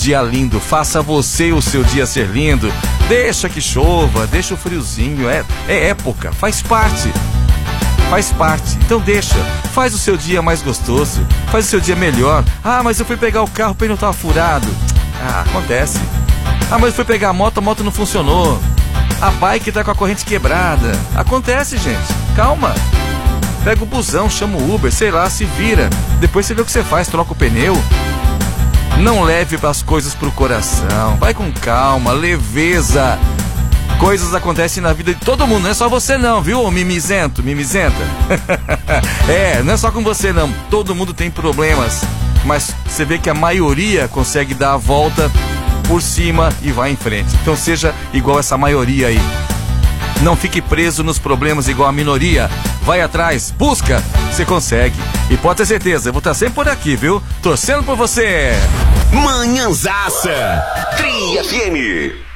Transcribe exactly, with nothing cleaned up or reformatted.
dia lindo. Faça você o seu dia ser lindo. Deixa que chova, deixa o friozinho. É, é época, faz parte. Faz parte, então deixa. Faz o seu dia mais gostoso. Faz o seu dia melhor. Ah, mas eu fui pegar o carro, o pneu tava furado. Ah, acontece. Ah, mas eu fui pegar a moto, a moto não funcionou. A bike tá com a corrente quebrada. Acontece, gente. Calma. Pega o busão, chama o Uber, sei lá, se vira. Depois você vê o que você faz, troca o pneu. Não leve as coisas pro coração. Vai com calma, leveza. Coisas acontecem na vida de todo mundo, não é só você não, viu, ô mimizento, mimizenta? É, não é só com você não, todo mundo tem problemas. Mas você vê que a maioria consegue dar a volta por cima e vai em frente. Então seja igual essa maioria aí. Não fique preso nos problemas igual a minoria. Vai atrás, busca, você consegue. E pode ter certeza, eu vou estar sempre por aqui, viu? Torcendo por você. Manhãzaça, Tri F M.